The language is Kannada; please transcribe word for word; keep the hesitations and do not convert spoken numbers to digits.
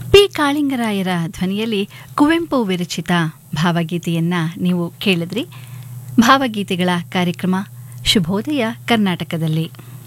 ಪಿ ಕಾಳಿಂಗರಾಯರ ಧ್ವನಿಯಲ್ಲಿ ಕುವೆಂಪು ವಿರಚಿತ ಭಾವಗೀತೆಯನ್ನ ನೀವು ಕೇಳಿದ್ರಿ. ಭಾವಗೀತೆಗಳ ಕಾರ್ಯಕ್ರಮ ಶುಭೋದಯ ಕರ್ನಾಟಕದಲ್ಲಿ.